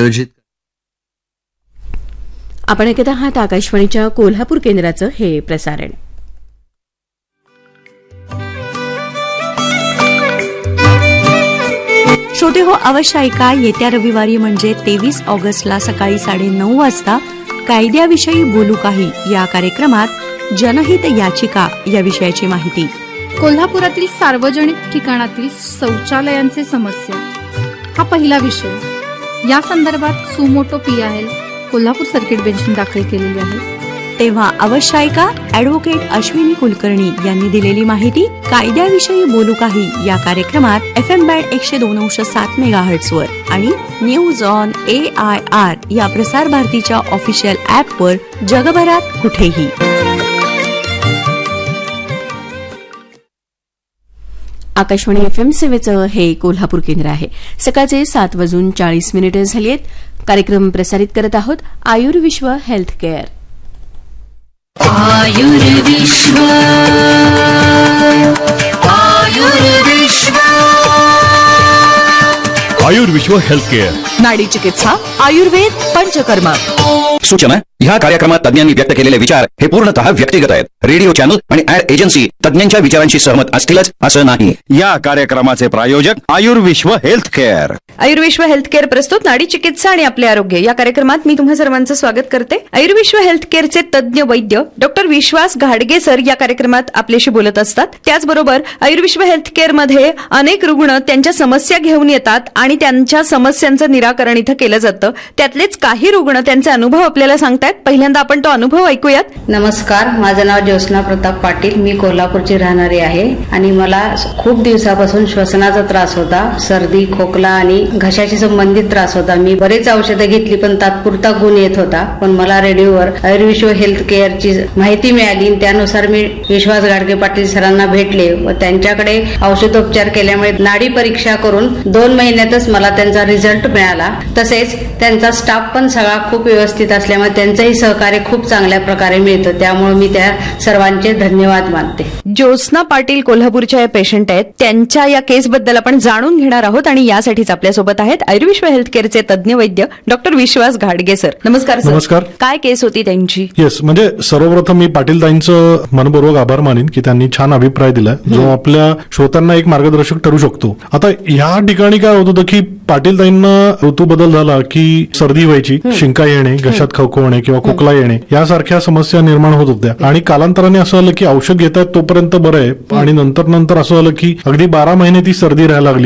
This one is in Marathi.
आयोजित. आपण ऐकत आहात आकाशवाणीच्या कोल्हापूर केंद्राचं हे प्रसारण. श्रोते हो, अवश्य ऐका. येत्या रविवारी म्हणजे 23 ऑगस्टला सकाळी 9:30 वाजता कायद्याविषयी बोलू काही या कार्यक्रमात जनहित याचिका या विषयाची माहिती. कोल्हापुरातील सार्वजनिक ठिकाणातील शौचालयांचे समस्या हा पहिला विषय. या संदर्भात सुमोटो PIL कोल्हापूर सर्किट बेंचने दाखल केलेली आहे. तेव्हा अवश्य ऐका. ॲडव्होकेट अश्विनी कुलकर्णी यांनी दिलेली माहिती कायद्याविषयी बोलू काही या कार्यक्रमात FM बँड 102.7 MHz वर आणि न्यूज ऑन AIR या प्रसार भारतीच्या ऑफिशियल ॲपवर जगभरात कुठेही. आकाशवाणी FM सेवेचं हे कोल्हापूर केंद्र आहे. सकाळचे 7:40 झाली आहेत. कार्यक्रम प्रसारित करत आहोत Ayurvishwa health care. Ayurvishwa health care. नाडी चिकित्सा, आयुर्वेद, पंचकर्मा. सूचना: ह्या कार्यक्रमात तज्ञांनी व्यक्त केलेले विचार हे पूर्णतः व्यक्तिगत आहेत. रेडिओ चॅनल आणि ऍड एजन्सी तज्ञांच्या विचारांशी सहमत असतीलच असं नाही. या कार्यक्रमाचे प्रायोजक Ayurvishwa health care. Ayurvishwa health care प्रस्तुत नाडी चिकित्सा आणि आपले आरोग्य या कार्यक्रमात मी तुम्हा सर्वांचं स्वागत करते. आयुर्विश्व हेल्थ केअरचे तज्ञ वैद्य डॉक्टर विश्वास घाडगे सर या कार्यक्रमात आपल्याशी बोलत असतात. त्याचबरोबर आयुर्विश्व हेल्थ केअर मध्ये अनेक रुग्ण त्यांच्या समस्या घेऊन येतात आणि त्यांच्या समस्यांचं निराकरण इथं केलं जातं. त्यातलेच काही रुग्ण त्यांचे अनुभव आपल्याला सांगतायत. पहिल्यांदा आपण तो अनुभव ऐकूयात. नमस्कार, माझं नाव ज्योत्स्ना प्रताप पाटील. मी कोल्हापूरची राहणारी आहे आणि मला खूप दिवसापासून श्वसनाचा त्रास होता. सर्दी, खोकला आणि घशाशी संबंधित त्रास होता. मी बरेच औषधं घेतली पण तात्पुरता गुण येत होता. पण मला रेडिओवर आयुर्विश्व हेल्थ केअरची माहिती मिळाली. त्यानुसार मी विश्वास घाडगे पाटील सरांना भेटले व त्यांच्याकडे औषधोपचार केल्यामुळे नाडी परीक्षा करून 2 महिन्यातच मला त्यांचा रिझल्ट मिळाला. तसेच त्यांचा स्टाफ पण सगळा खूप व्यवस्थित असल्यामुळे त्यांचंही सहकार्य खूप चांगल्या प्रकारे मिळतं. त्यामुळे मी त्या सर्वांचे धन्यवाद मानते. ज्योत्स्ना पाटील कोल्हापूरच्या या पेशंट आहेत. त्यांच्या या केसबद्दल आपण जाणून घेणार आहोत आणि यासाठीच आपल्यासोबत आहेत आयुर्विश्व हेल्थ केअरचे तज्ञ वैद्य डॉक्टर विश्वास घाडगे सर. नमस्कार सर. नमस्कार. काय केस होती त्यांची? येस, म्हणजे सर्वप्रथम मी पाटीलताईंचं मनपूर्वक आभार मानेन की त्यांनी छान अभिप्राय दिलाय जो आपल्या श्रोत्यांना एक मार्गदर्शक ठरू शकतो. आता ह्या ठिकाणी काय होत होतं की पाटीलताईंना ऋतू बदल झाला की सर्दी व्हायची, शिंका येणे, घशात खवखवणे किंवा खोकला येणे यासारख्या समस्या निर्माण होत होत्या. आणि कालांतराने असं झालं की औषध घेतात तोपर्यंत बरं आहे आणि नंतर असं झालं की अगदी 12 महिने ती सर्दी राहायला लागली